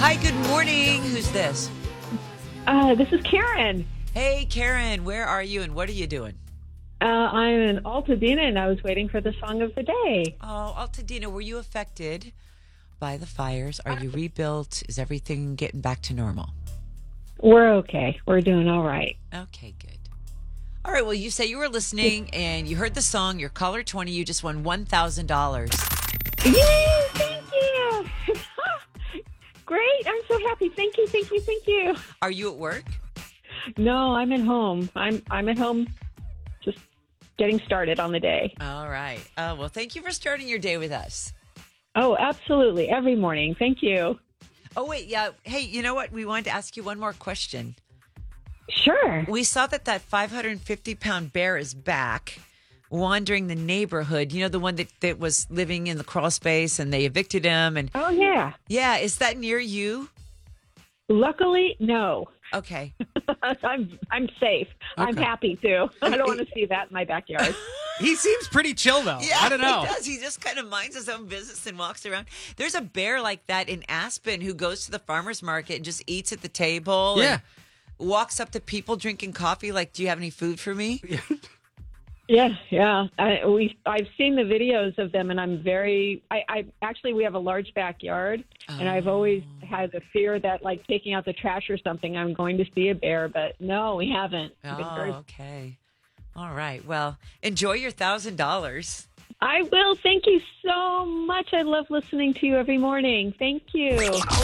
Hi, good morning. Who's this? This is Karen. Hey, Karen, where are you and what are you doing? I'm in Altadena, and I was waiting for the song of the day. Oh, Altadena, were you affected by the fires? Are you rebuilt? Is everything getting back to normal? We're okay. We're doing all right. Okay, good. All right, well, you say you were listening and you heard the song. You're caller 20. You just won $1,000. Yay! Thank you. Great. I'm so happy. Thank you. Thank you. Thank you. Are you at work? No, I'm at home. I'm at home, just getting started on the day. All right. Well, thank you for starting your day with us. Oh, absolutely. Every morning. Thank you. Oh, wait. Yeah. Hey, you know what? We wanted to ask you one more question. Sure. We saw that 550-pound bear is back, wandering the neighborhood. You know, the one that was living in the crawl space and they evicted him. And Oh, yeah. yeah, is that near you? Luckily, no. Okay. I'm safe. I'm happy too. I don't want to see that in my backyard. He seems pretty chill, though. Yeah, I don't know. he does. He just kind of minds his own business and walks around. There's a bear like that in Aspen who goes to the farmer's market and just eats at the table. Yeah. And walks up to people drinking coffee like, do you have any food for me? Yeah. I've seen the videos of them, and I'm I actually, we have a large backyard, and I've always had the fear that, like, taking out the trash or something, I'm going to see a bear, but no, we haven't. Oh, okay. All right. Well, enjoy your $1,000. I will. Thank you so much. I love listening to you every morning. Thank you.